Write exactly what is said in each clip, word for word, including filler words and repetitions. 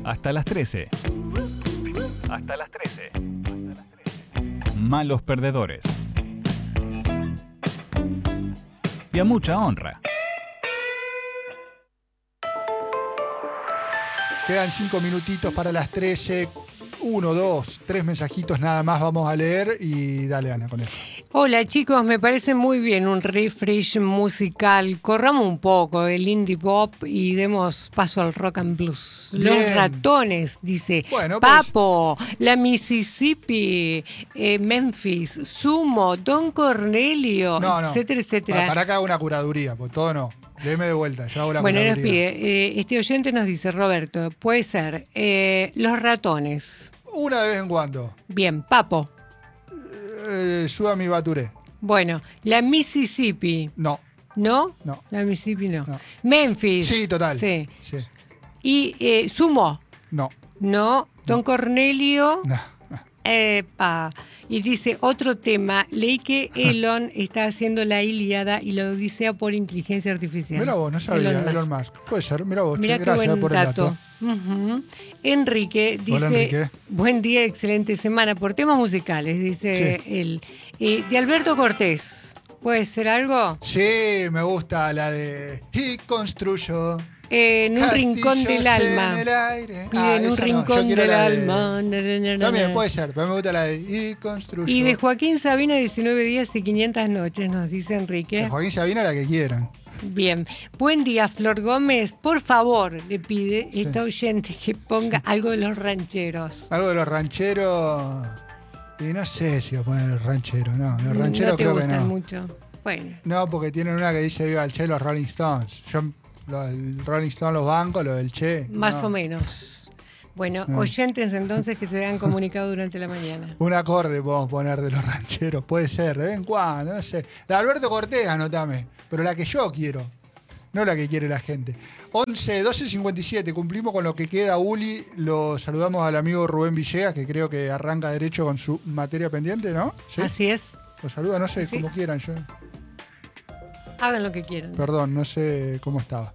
Hasta las trece. Hasta las trece. Malos perdedores. Y a mucha honra. Quedan cinco minutitos para las trece. Uno, dos, tres mensajitos nada más vamos a leer y dale, Ana, con eso. Hola chicos, me parece muy bien un refresh musical. Corramos un poco el indie pop y demos paso al rock and blues. Bien. Los Ratones, dice Bueno, pues. Papo, la Mississippi, eh, Memphis, Sumo, Don Cornelio, No, no. etcétera, etcétera. Pa- Para que haga una curaduría, pues todo no. Léeme de vuelta, yo hago la Bueno, curaduría. nos pide, eh, este oyente nos dice, Roberto, puede ser eh, Los Ratones. Una de vez en cuando. Bien, Papo. Eh, suba mi baturé. Bueno, la Mississippi. No. ¿No? No. La Mississippi no. No. Memphis. Sí, total. Sí. Sí. Y eh, Sumo. No. No. Don Cornelio. No. no. Epa. Y dice otro tema. Leí que Elon está haciendo la Ilíada y la Odisea por inteligencia artificial. Mira vos, no sabía, Elon Elon Musk. Musk. Puede ser, mira vos, Mira che, qué gracias buen por el dato. dato. Ujú. Enrique dice, Hola, Enrique. buen día, excelente semana por temas musicales, dice Sí. él. Eh, de Alberto Cortés, ¿puede ser algo? Sí, me gusta la de Y construyó Eh, en un rincón del castillos alma. en el aire. Y Ah, en un esa no, yo rincón quiero del la de- alma. Na, na, na, na, También na. puede ser, pero me gusta la de Y construyó. Y de Joaquín Sabina, diecinueve días y quinientas noches, nos dice Enrique. De Joaquín Sabina, la que quieran. Bien. Buen día, Flor Gómez. Por favor, le pide esta oyente que ponga algo de los rancheros. Algo de los rancheros. Y no sé si va a poner los rancheros, no. Los rancheros no te creo que gustan no. mucho. Bueno. No, porque tienen una que dice Viva el Che, los Rolling Stones. Yo, lo, el Rolling Stones los bancos, lo del Che. Más no. o menos. Bueno, No. oyentes entonces que se han comunicado durante la mañana. Un acorde podemos poner de los rancheros, puede ser, de vez en cuando, no sé. La de Alberto Cortés, anotame, pero la que yo quiero, no la que quiere la gente. once, doce cincuenta y siete, cumplimos con lo que queda, Uli. Lo saludamos al amigo Rubén Villegas, que creo que arranca derecho con su materia pendiente, ¿no? ¿Sí? Así es. Lo saluda, no sé, Sí. como quieran. Yo, Hagan lo que quieran. perdón, no sé cómo estaba.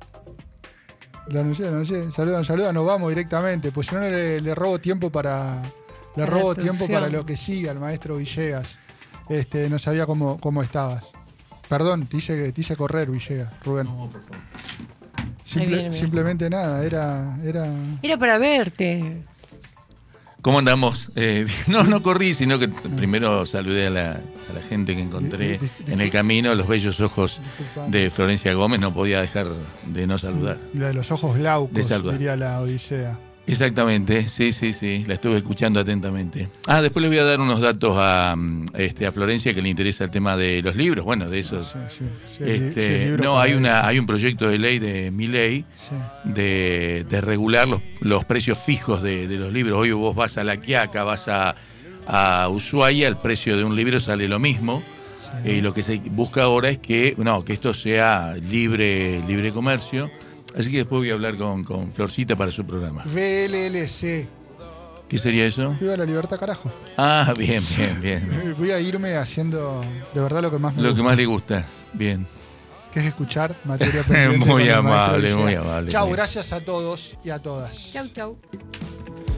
Lo anuncié, lo anuncié. Saludan, saludan, nos vamos directamente, pues si no le, le robo tiempo para. Le Para robo la tiempo producción. para lo que siga el maestro Villegas. Este, no sabía cómo, cómo estabas. Perdón, te hice, te hice correr, Villegas, Rubén. No, por favor. Simple- Ahí viene, mira. simplemente nada, era, era. Era para verte. ¿Cómo andamos? Eh, no, no corrí, sino que primero saludé a la, a la gente que encontré Dis- dis- en el camino, los bellos ojos Disculpa. de Florencia Gómez, no podía dejar de no saludar. La de los ojos De glaucos, saludar. diría la Odisea. Exactamente, sí, sí, sí, la estuve escuchando atentamente. Ah, después le voy a dar unos datos a, mm, este, a Florencia que le interesa el tema de los libros, bueno, de esos. Sí, sí, sí, el li- Este, sí, el libro no, para hay él. una, hay un proyecto de ley de mi ley Sí. de, de regular los, los precios fijos de, de los libros. Hoy vos vas a La Quiaca, vas a, a Ushuaia, el precio de un libro sale lo mismo. Sí. Y lo que se busca ahora es que, no, que esto sea libre, libre comercio. Así que después voy a hablar con, con Florcita para su programa. V L L C. ¿Qué sería eso? Viva la libertad, carajo. Ah, bien, bien, bien. Eh, Voy a irme haciendo de verdad lo que más me Lo que gusta, más le gusta. Bien. que es escuchar materia pendiente. Muy con el maestro amable, Villegas. muy amable, Chau, muy- gracias a todos y a todas. Chau, chau.